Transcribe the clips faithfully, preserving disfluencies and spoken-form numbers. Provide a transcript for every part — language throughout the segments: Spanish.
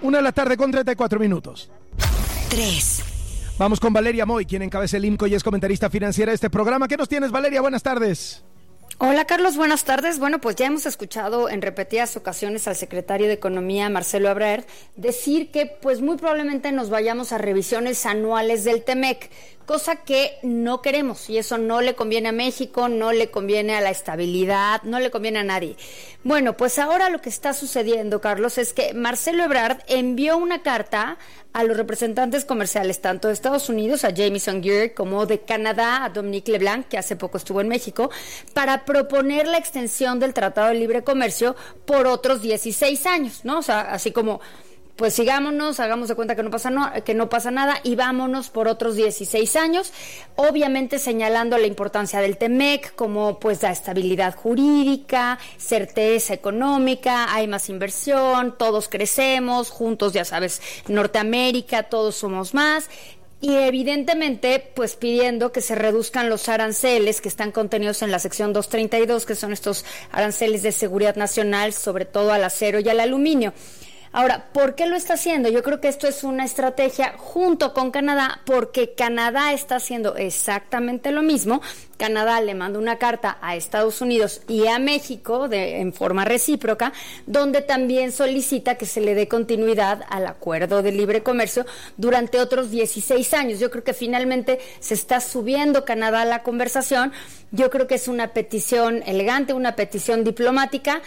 Una de la tarde con treinta y cuatro minutos. Tres. Vamos con Valeria Moy, quien encabeza el IMCO y es comentarista financiera de este programa. ¿Qué nos tienes, Valeria? Buenas tardes. Hola Carlos, buenas tardes. Bueno, pues ya hemos escuchado en repetidas ocasiones al secretario de Economía, Marcelo Ebrard, decir que pues muy probablemente nos vayamos a revisiones anuales del Temec, cosa que no queremos y eso no le conviene a México, no le conviene a la estabilidad, no le conviene a nadie. Bueno, pues ahora lo que está sucediendo, Carlos, es que Marcelo Ebrard envió una carta a los representantes comerciales, tanto de Estados Unidos, a Jamieson Geer, como de Canadá, a Dominique LeBlanc, que hace poco estuvo en México, para proponer la extensión del Tratado de Libre Comercio por otros dieciséis años, ¿no? O sea, así como, pues sigámonos, hagamos de cuenta que no pasa no, que no pasa nada y vámonos por otros dieciséis años, obviamente señalando la importancia del Temec como pues la estabilidad jurídica, certeza económica, hay más inversión, todos crecemos, juntos ya sabes, Norteamérica, todos somos más. Y evidentemente, pues pidiendo que se reduzcan los aranceles que están contenidos en la sección doscientos treinta y dos, que son estos aranceles de seguridad nacional, sobre todo al acero y al aluminio. Ahora, ¿por qué lo está haciendo? Yo creo que esto es una estrategia junto con Canadá, porque Canadá está haciendo exactamente lo mismo. Canadá le manda una carta a Estados Unidos y a México de, en forma recíproca, donde también solicita que se le dé continuidad al acuerdo de libre comercio durante otros dieciséis años. Yo creo que finalmente se está subiendo Canadá a la conversación. Yo creo que es una petición elegante, una petición diplomática.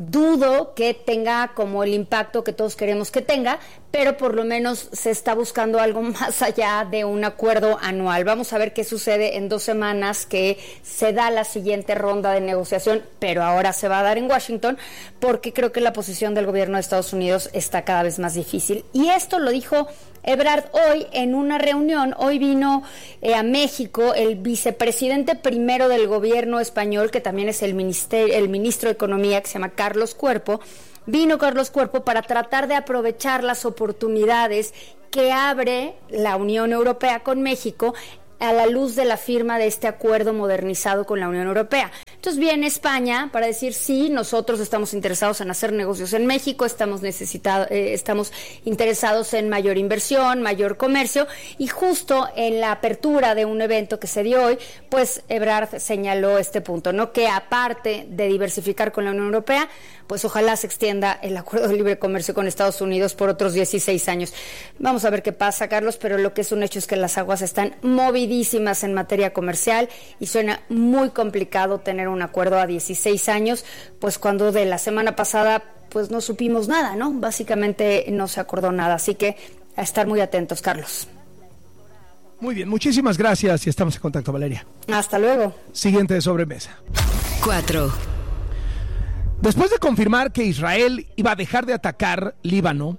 Dudo que tenga como el impacto que todos queremos que tenga, pero por lo menos se está buscando algo más allá de un acuerdo anual. Vamos a ver qué sucede en dos semanas que se da la siguiente ronda de negociación, pero ahora se va a dar en Washington, porque creo que la posición del gobierno de Estados Unidos está cada vez más difícil. Y esto lo dijo Ebrard hoy en una reunión. Hoy vino eh, a México el vicepresidente primero del gobierno español, que también es el, ministerio, el ministro de Economía, que se llama Carlos Cuerpo. Vino Carlos Cuerpo para tratar de aprovechar las oportunidades que abre la Unión Europea con México a la luz de la firma de este acuerdo modernizado con la Unión Europea. Entonces viene España para decir, sí, nosotros estamos interesados en hacer negocios en México, estamos necesitados, eh, estamos interesados en mayor inversión, mayor comercio, y justo en la apertura de un evento que se dio hoy, pues Ebrard señaló este punto, ¿no? Que aparte de diversificar con la Unión Europea, pues ojalá se extienda el acuerdo de libre comercio con Estados Unidos por otros dieciséis años. Vamos a ver qué pasa, Carlos, pero lo que es un hecho es que las aguas están movidísimas en materia comercial y suena muy complicado tener un acuerdo a dieciséis años, pues cuando de la semana pasada pues no supimos nada, ¿no? Básicamente no se acordó nada, así que a estar muy atentos, Carlos. Muy bien, muchísimas gracias y estamos en contacto, Valeria. Hasta luego. Siguiente de sobremesa. Cuatro. Después de confirmar que Israel iba a dejar de atacar Líbano,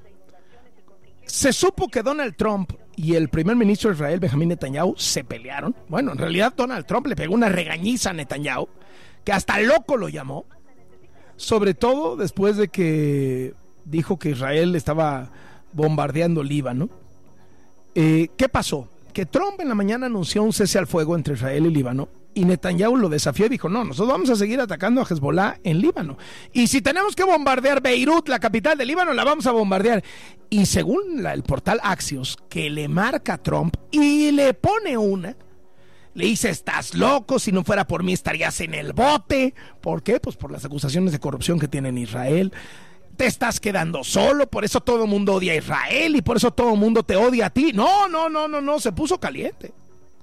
se supo que Donald Trump y el primer ministro de Israel, Benjamín Netanyahu, se pelearon. Bueno, en realidad Donald Trump le pegó una regañiza a Netanyahu, que hasta loco lo llamó, sobre todo después de que dijo que Israel estaba bombardeando Líbano. Eh, ¿Qué pasó? Que Trump en la mañana anunció un cese al fuego entre Israel y Líbano, y Netanyahu lo desafió y dijo, no, nosotros vamos a seguir atacando a Hezbollah en Líbano. Y si tenemos que bombardear Beirut, la capital de Líbano, la vamos a bombardear. Y según la, el portal Axios, que le marca a Trump y le pone una, le dice, estás loco, si no fuera por mí estarías en el bote. ¿Por qué? Pues por las acusaciones de corrupción que tiene en Israel. Te estás quedando solo, por eso todo el mundo odia a Israel y por eso todo el mundo te odia a ti. No, no, no, no, no, se puso caliente.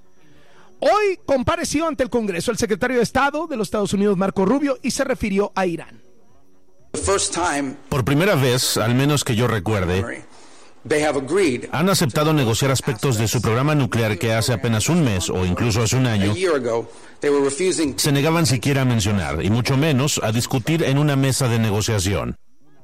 Hoy compareció ante el Congreso el secretario de Estado de los Estados Unidos, Marco Rubio, y se refirió a Irán. Por primera vez, al menos que yo recuerde, han aceptado negociar aspectos de su programa nuclear que hace apenas un mes o incluso hace un año se negaban siquiera a mencionar, y mucho menos a discutir en una mesa de negociación.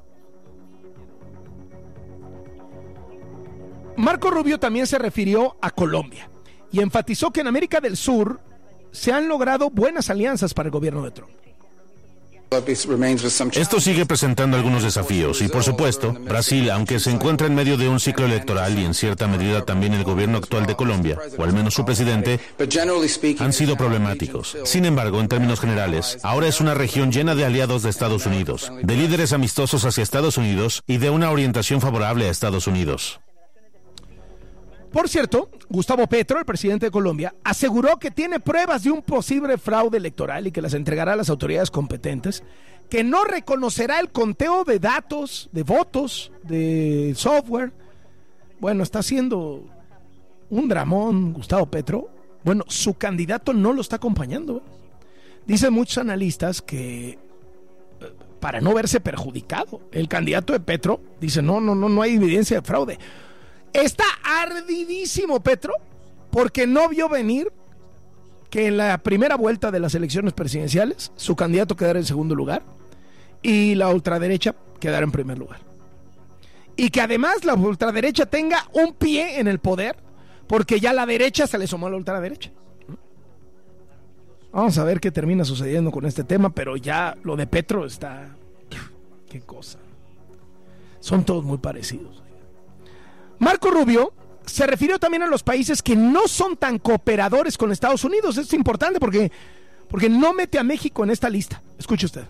Marco Rubio también se refirió a Colombia y enfatizó que en América del Sur se han logrado buenas alianzas para el gobierno de Trump. Esto sigue presentando algunos desafíos y, por supuesto, Brasil, aunque se encuentra en medio de un ciclo electoral y en cierta medida también el gobierno actual de Colombia, o al menos su presidente, han sido problemáticos. Sin embargo, en términos generales, ahora es una región llena de aliados de Estados Unidos, de líderes amistosos hacia Estados Unidos y de una orientación favorable a Estados Unidos. Por cierto, Gustavo Petro, el presidente de Colombia, aseguró que tiene pruebas de un posible fraude electoral y que las entregará a las autoridades competentes, que no reconocerá el conteo de datos, de votos, de software. Bueno, está haciendo un dramón Gustavo Petro. Bueno, su candidato no lo está acompañando. Dicen muchos analistas que para no verse perjudicado, el candidato de Petro dice no, no, no, no hay evidencia de fraude. Está ardidísimo Petro porque no vio venir que en la primera vuelta de las elecciones presidenciales su candidato quedara en segundo lugar y la ultraderecha quedara en primer lugar. Y que además la ultraderecha tenga un pie en el poder porque ya la derecha se le sumó a la ultraderecha. Vamos a ver qué termina sucediendo con este tema, pero ya lo de Petro está... qué cosa. Son todos muy parecidos. Marco Rubio se refirió también a los países que no son tan cooperadores con Estados Unidos. Esto es importante porque, porque no mete a México en esta lista. Escuche usted.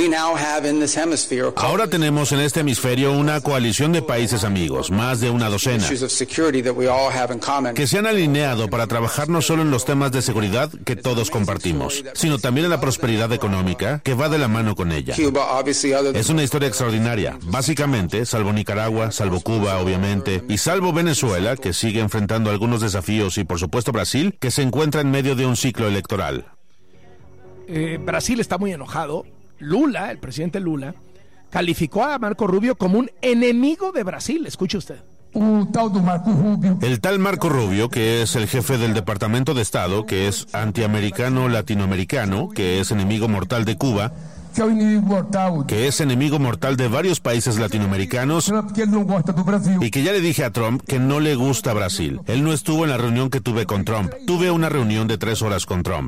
Ahora tenemos en este hemisferio una coalición de países amigos, más de una docena, que se han alineado para trabajar no solo en los temas de seguridad que todos compartimos, sino también en la prosperidad económica que va de la mano con ella. Es una historia extraordinaria. Básicamente, salvo Nicaragua, salvo Cuba, obviamente, y salvo Venezuela, que sigue enfrentando algunos desafíos, y por supuesto Brasil, que se encuentra en medio de un ciclo electoral. Eh, Brasil está muy enojado. Lula, el presidente Lula, calificó a Marco Rubio como un enemigo de Brasil. Escuche usted. El tal Marco Rubio, que es el jefe del Departamento de Estado, que es antiamericano latinoamericano, que es enemigo mortal de Cuba, que es enemigo mortal de varios países latinoamericanos y que ya le dije a Trump que no le gusta Brasil. Él no estuvo en la reunión que tuve con Trump. Tuve una reunión de tres horas con Trump.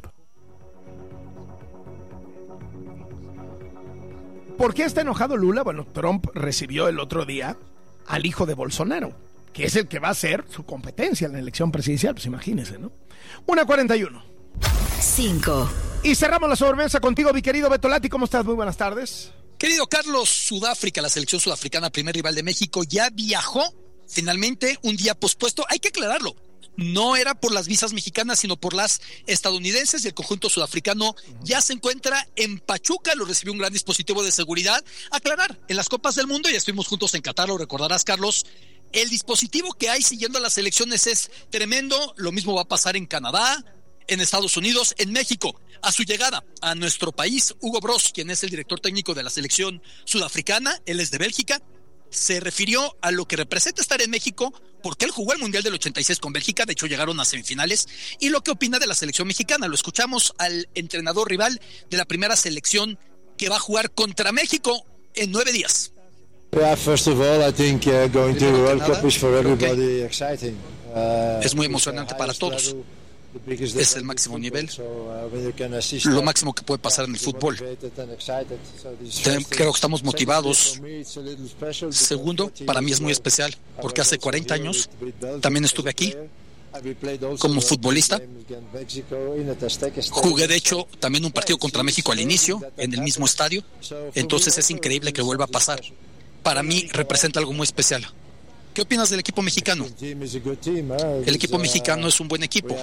¿Por qué está enojado Lula? Bueno, Trump recibió el otro día al hijo de Bolsonaro, que es el que va a ser su competencia en la elección presidencial, pues imagínese, ¿no? una cuarenta y uno. cinco. Y cerramos la sobremesa contigo, mi querido Beto Lati. ¿Cómo estás? Muy buenas tardes. Querido Carlos, Sudáfrica, la selección sudafricana, primer rival de México, ya viajó finalmente un día pospuesto. Hay que aclararlo. No era por las visas mexicanas, sino por las estadounidenses, y el conjunto sudafricano ya se encuentra en Pachuca. Lo recibió un gran dispositivo de seguridad. Aclarar, en las Copas del Mundo, ya estuvimos juntos en Qatar, lo recordarás, Carlos, el dispositivo que hay siguiendo a las elecciones es tremendo. Lo mismo va a pasar en Canadá, en Estados Unidos, en México. A su llegada a nuestro país, Hugo Broos, quien es el director técnico de la selección sudafricana, él es de Bélgica, se refirió a lo que representa estar en México, porque él jugó el Mundial del ochenta y seis con Bélgica, de hecho llegaron a semifinales, y lo que opina de la selección mexicana. Lo escuchamos al entrenador rival de la primera selección que va a jugar contra México en nueve días. Yeah, first of all, I think uh, going to the World Cup is for everybody exciting. Uh, es muy emocionante para todos. Es el máximo nivel, lo máximo que puede pasar en el fútbol. Creo que estamos motivados. Segundo, para mí es muy especial, porque hace cuarenta años también estuve aquí como futbolista. Jugué, de hecho, también un partido contra México al inicio, en el mismo estadio. Entonces es increíble que vuelva a pasar. Para mí representa algo muy especial. ¿Qué opinas del equipo mexicano? El equipo mexicano es un buen equipo.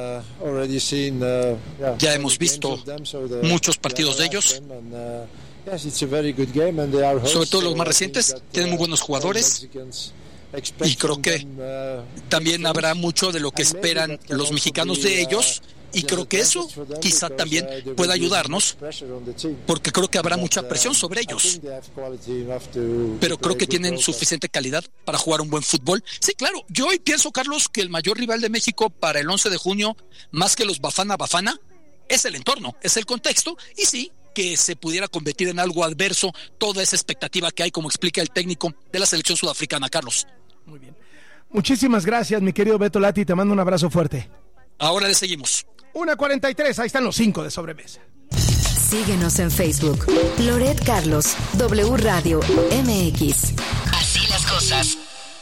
Ya hemos visto muchos partidos de ellos. Sobre todo los más recientes. Tienen muy buenos jugadores. Y creo que también habrá mucho de lo que esperan los mexicanos de ellos. Y creo que eso quizá también pueda ayudarnos, porque creo que habrá mucha presión sobre ellos. Pero creo que tienen suficiente calidad para jugar un buen fútbol. Sí, claro, yo hoy pienso, Carlos, que el mayor rival de México para el once de junio, más que los Bafana Bafana, es el entorno, es el contexto, y sí, que se pudiera convertir en algo adverso toda esa expectativa que hay, como explica el técnico de la selección sudafricana, Carlos. Muy bien. Muchísimas gracias, mi querido Beto Lati, te mando un abrazo fuerte. Ahora le seguimos. una cuarenta y tres, ahí están los cinco de sobremesa. Síguenos en Facebook. Loret Carlos, W Radio M X. Así las cosas.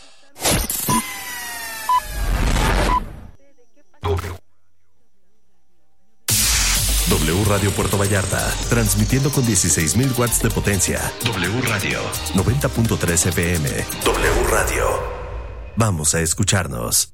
W Radio Puerto Vallarta, transmitiendo con dieciséis mil watts de potencia. W Radio, noventa punto tres F M. W Radio. Vamos a escucharnos.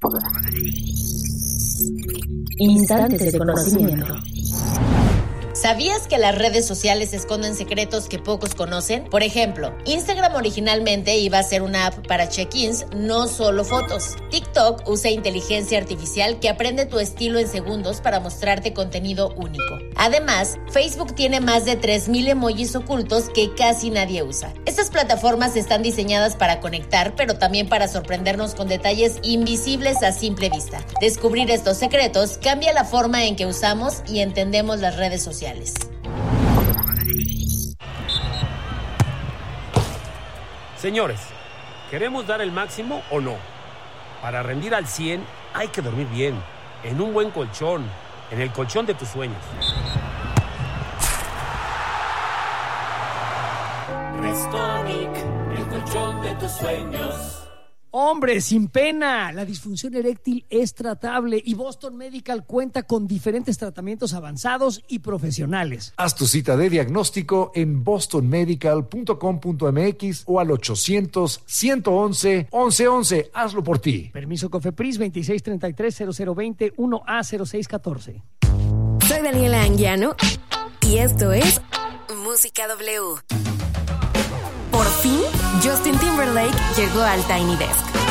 Instantes de conocimiento. ¿Sabías que las redes sociales esconden secretos que pocos conocen? Por ejemplo, Instagram originalmente iba a ser una app para check-ins, no solo fotos. TikTok usa inteligencia artificial que aprende tu estilo en segundos para mostrarte contenido único. Además, Facebook tiene más de tres mil emojis ocultos que casi nadie usa. Estas plataformas están diseñadas para conectar, pero también para sorprendernos con detalles invisibles a simple vista. Descubrir estos secretos cambia la forma en que usamos y entendemos las redes sociales. Señores, ¿queremos dar el máximo o no? Para rendir al cien hay que dormir bien, en un buen colchón, en el colchón de tus sueños. Restonic, el colchón de tus sueños. Hombre, sin pena, la disfunción eréctil es tratable y Boston Medical cuenta con diferentes tratamientos avanzados y profesionales. Haz tu cita de diagnóstico en boston medical punto com punto m x o al ochocientos, ciento once, once once. Hazlo por ti. Permiso COFEPRIS veintiséis treinta y tres, cero cero veinte, uno A cero seis catorce. Soy Daniela Anguiano y esto es Música W. Por fin, Justin Timberlake llegó al Tiny Desk.